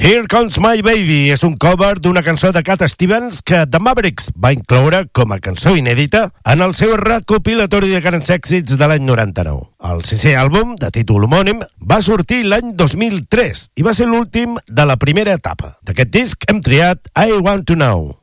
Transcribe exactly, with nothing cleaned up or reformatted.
Here Comes My Baby és un cover d'una cançó de Cat Stevens que The Mavericks va incloure com a cançó inèdita en el seu recopilatori de grans èxits de l'any noranta-nou. El sisè àlbum, de títol homònim, va sortir l'any dos mil tres i va ser l'últim de la primera etapa. D'aquest disc hem triat I Want to Know.